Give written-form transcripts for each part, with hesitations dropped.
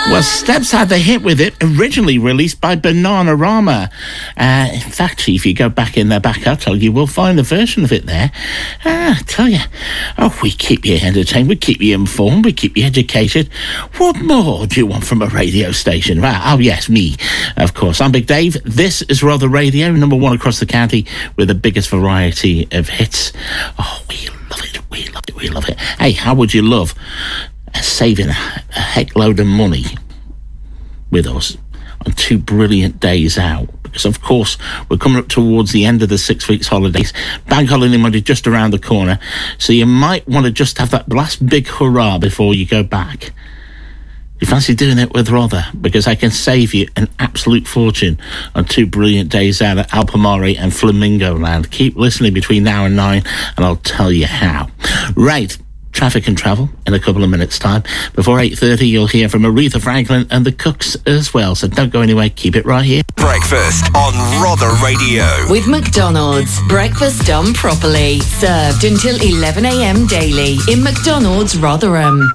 Well, Steps had the hit with it, originally released by Bananarama. In fact, if you go back in their back catalogue, you will find the version of it there. I tell you, we keep you entertained, we keep you informed, we keep you educated. What more do you want from a radio station? Oh, yes, me, of course. I'm Big Dave. This is Rother Radio, number one across the county, with the biggest variety of hits. Oh, we love it, we love it, we love it. Hey, how would you love saving a heck load of money with us on 2 brilliant days out? Because, of course, we're coming up towards the end of the 6 weeks holidays. Bank holiday Monday just around the corner. So you might want to just have that last big hurrah before you go back. You fancy doing it with Rother? Because I can save you an absolute fortune on 2 brilliant days out at Alpamare and Flamingo Land. Keep listening between now and 9 and I'll tell you how. Right. Traffic and travel in a couple of minutes' time. Before 8:30, you'll hear from Aretha Franklin and the Cooks as well. So don't go anywhere. Keep it right here. Breakfast on Rother Radio. With McDonald's. Breakfast done properly. Served until 11 a.m. daily in McDonald's Rotherham.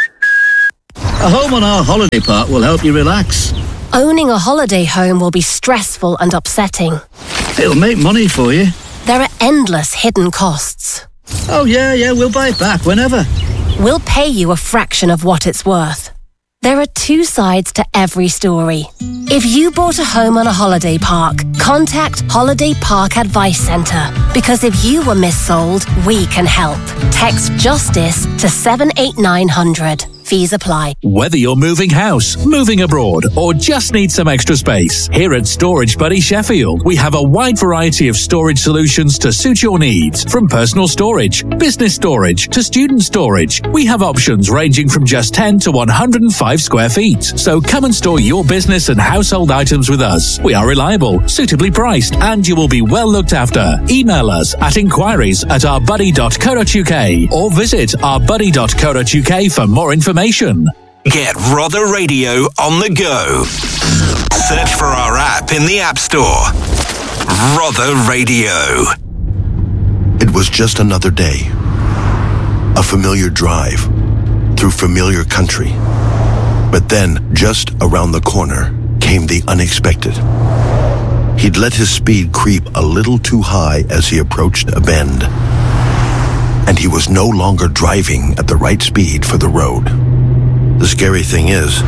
A home on our holiday park will help you relax. Owning a holiday home will be stressful and upsetting. It'll make money for you. There are endless hidden costs. Oh, yeah, we'll buy it back whenever. We'll pay you a fraction of what it's worth. There are 2 sides to every story. If you bought a home on a holiday park, contact Holiday Park Advice Centre. Because if you were missold, we can help. Text JUSTICE to 78900. Fees apply. Whether you're moving house, moving abroad, or just need some extra space, here at Storage Buddy Sheffield, we have a wide variety of storage solutions to suit your needs. From personal storage, business storage, to student storage, we have options ranging from just 10 to 105 square feet. So come and store your business and household items with us. We are reliable, suitably priced, and you will be well looked after. Email us at inquiries@ourbuddy.co.uk or visit ourbuddy.co.uk for more information. Get Rother Radio on the go. Search for our app in the App Store. Rother Radio. It was just another day. A familiar drive through familiar country. But then, just around the corner, came the unexpected. He'd let his speed creep a little too high as he approached a bend. And he was no longer driving at the right speed for the road. The scary thing is,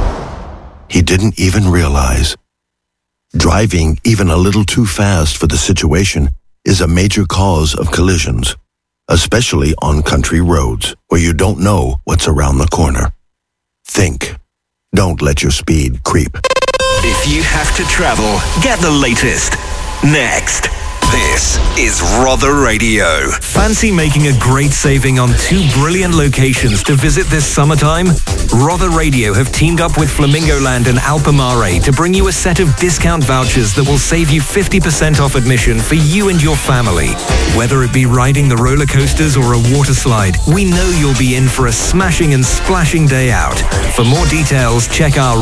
he didn't even realize. Driving even a little too fast for the situation is a major cause of collisions, especially on country roads where you don't know what's around the corner. Think. Don't let your speed creep. If you have to travel, get the latest. Next. This is Rother Radio. Fancy making a great saving on 2 brilliant locations to visit this summertime? Rother Radio have teamed up with Flamingo Land and Alpamare to bring you a set of discount vouchers that will save you 50% off admission for you and your family. Whether it be riding the roller coasters or a water slide, we know you'll be in for a smashing and splashing day out. For more details, check out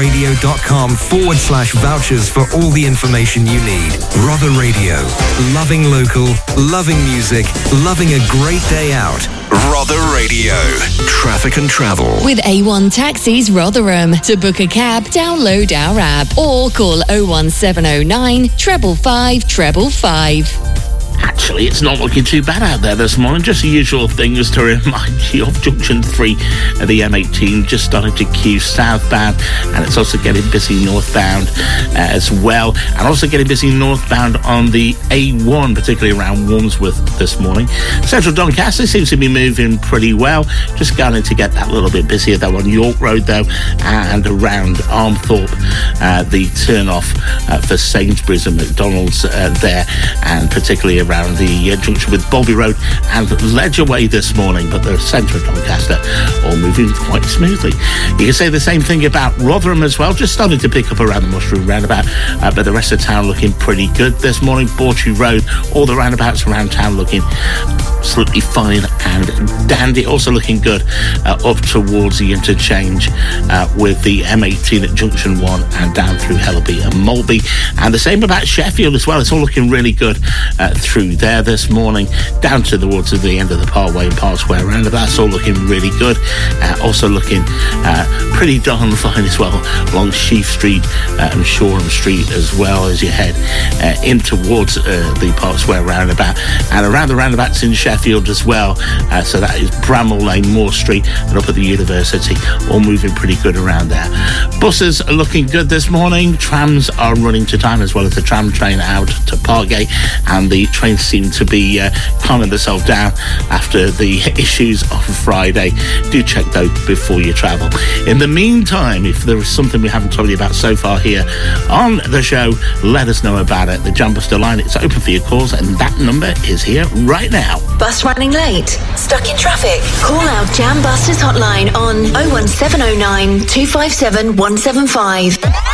rotherradio.com/vouchers for all the information you need. Rother Radio. Loving local, loving music, loving a great day out. Rother Radio. Traffic and travel. With A1 Taxis Rotherham. To book a cab, download our app or call 01709 555 555. Actually, it's not looking too bad out there this morning. Just the usual things to remind you of. Junction 3 of the M18 just starting to queue southbound, and it's also getting busy northbound as well, and also getting busy northbound on the A1, particularly around Wandsworth this morning. Central Doncaster seems to be moving pretty well. Just starting to get that little bit busier though on York Road though, and around Armthorpe, the turn-off for Sainsbury's and McDonald's there, and particularly around the junction with Bobby Road and Ledger Way this morning, but the centre of Doncaster all moving quite smoothly. You can say the same thing about Rotherham as well, just starting to pick up around the Mushroom roundabout, but the rest of town looking pretty good this morning. Bawtry Road, all the roundabouts around town looking absolutely fine and dandy. Also looking good up towards the interchange with the M18 at Junction 1 and down through Hellaby and Mulby, and the same about Sheffield as well. It's all looking really good through through there this morning, down towards the end of the Parkway and Park Square roundabout. That's all looking really good. Also looking pretty darn fine as well along Sheaf Street and Shoreham Street, as well as you head in towards the Park Square roundabout and around the roundabouts in Sheffield as well. So that is Bramall Lane, Moore Street, and up at the University, all moving pretty good around there. Buses are looking good this morning. Trams are running to time, as well as the tram train out to Parkgate, and the trains seem to be calming themselves down after the issues on Friday. Do check those before you travel. In the meantime, if there is something we haven't told you about so far here on the show, let us know about it. The Jambuster line, it's open for your calls, and that number is here right now. Bus running late? Stuck in traffic? Call our Jambusters hotline on 01709 257 175.